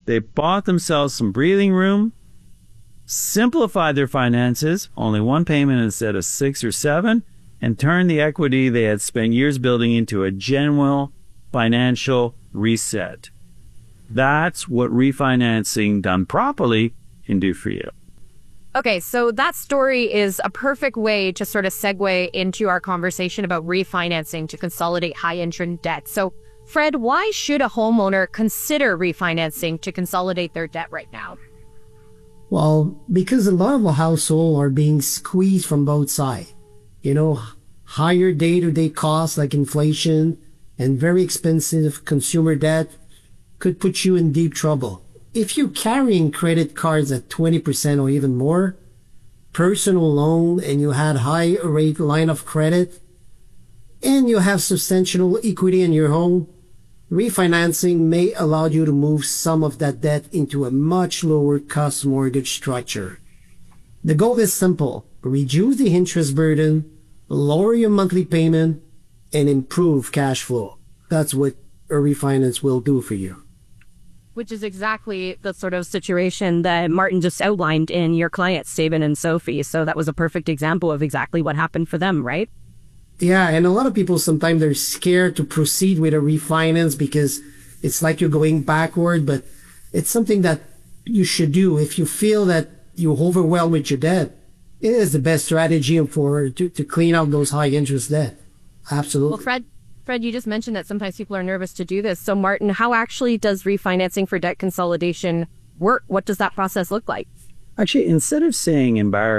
They bought themselves some breathing room, simplified their finances, only one payment instead of 6 or 7, and turned the equity they had spent years building into a genuine financial reset. That's what refinancing done properly can do for you. Okay, so that story is a perfect way to sort of segue into our conversation about refinancing to consolidate high-interest debt. So, Fred, why should a homeowner consider refinancing to consolidate their debt right now? Well, because a lot of households are being squeezed from both sides. Higher day-to-day costs like inflation and very expensive consumer debt could put you in deep trouble. If you're carrying credit cards at 20% or even more, personal loan, and you had high rate line of credit, and you have substantial equity in your home, refinancing may allow you to move some of that debt into a much lower cost mortgage structure. The goal is simple: reduce the interest burden, lower your monthly payment, and improve cash flow. That's what a refinance will do for you. Which is exactly the sort of situation that Martin just outlined in your clients, Steven and Sophie. So that was a perfect example of exactly what happened for them, right? Yeah, and a lot of people sometimes they're scared to proceed with a refinance because it's like you're going backward, but it's something that you should do. If you feel that you're overwhelmed with your debt, it is the best strategy to clean out those high interest debt. Absolutely. Well, Fred, you just mentioned that sometimes people are nervous to do this. So, Martin, how actually does refinancing for debt consolidation work? What does that process look like? Actually, instead of saying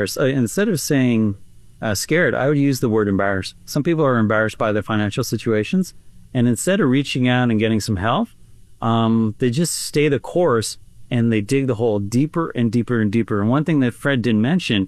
scared, I would use the word embarrassed. Some people are embarrassed by their financial situations, and instead of reaching out and getting some help, they just stay the course and they dig the hole deeper and deeper and deeper. And one thing that Fred didn't mention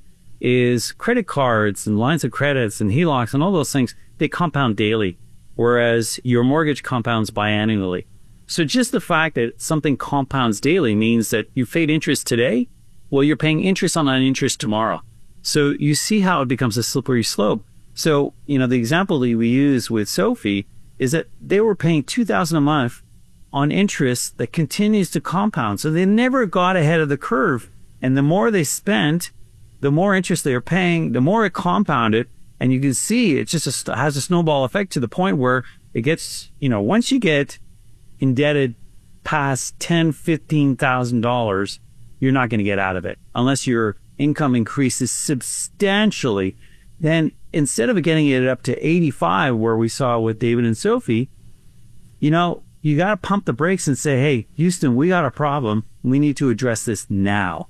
is credit cards and lines of credits and HELOCs and all those things, they compound daily, whereas your mortgage compounds biannually. So just the fact that something compounds daily means that you paid interest today, well, you're paying interest on that interest tomorrow. So you see how it becomes a slippery slope. So, the example that we use with Sophie is that they were paying $2,000 a month on interest that continues to compound. So they never got ahead of the curve. And the more they spent, the more interest they were paying, the more it compounded. And you can see it just has a snowball effect to the point where it gets, once you get indebted past $10,000, $15,000, you're not going to get out of it unless your income increases substantially. Then instead of getting it up to 85, where we saw with David and Sophie, you got to pump the brakes and say, hey, Houston, we got a problem. We need to address this now.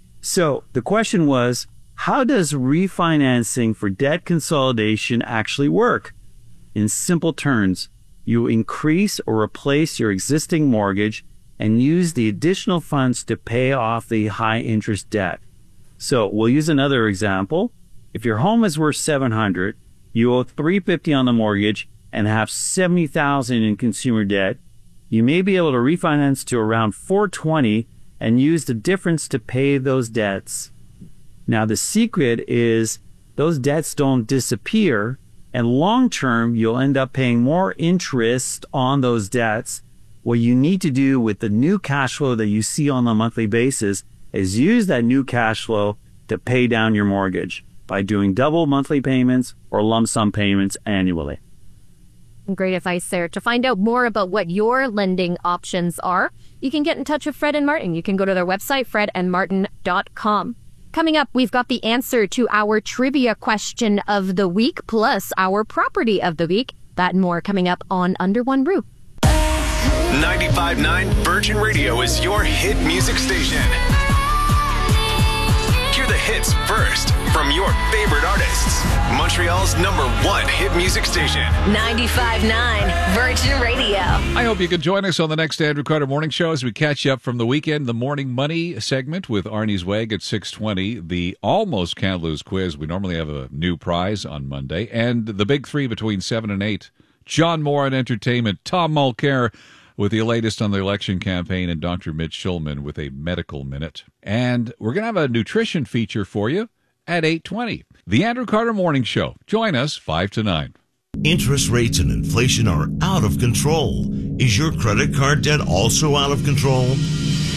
So the question was, how does refinancing for debt consolidation actually work? In simple terms, you increase or replace your existing mortgage and use the additional funds to pay off the high interest debt. So we'll use another example. If your home is worth $700, you owe $350 on the mortgage and have $70,000 in consumer debt, you may be able to refinance to around $420 and use the difference to pay those debts. Now, the secret is those debts don't disappear, and long term, you'll end up paying more interest on those debts. What you need to do with the new cash flow that you see on a monthly basis is use that new cash flow to pay down your mortgage by doing double monthly payments or lump sum payments annually. Great advice there. To find out more about what your lending options are, you can get in touch with Fred and Martin. You can go to their website, fredandmartin.com. Coming up, we've got the answer to our trivia question of the week, plus our property of the week. That and more coming up on Under One Roof. 95.9 Virgin Radio is your hit music station. Hear the hits first from your favorite artists. Montreal's #1 hit music station. 95.9 Virgin Radio. I hope you can join us on the next Andrew Carter Morning Show as we catch up from the weekend. The Morning Money segment with Arnie's Wag at 6:20. The Almost Can't Lose quiz. We normally have a new prize on Monday. And the big three between 7 and 8. John Moore in entertainment. Tom Mulcair with the latest on the election campaign, and Dr. Mitch Schulman with a medical minute. And we're going to have a nutrition feature for you at 8:20. The Andrew Carter Morning Show. Join us 5 to 9. Interest rates and inflation are out of control. Is your credit card debt also out of control?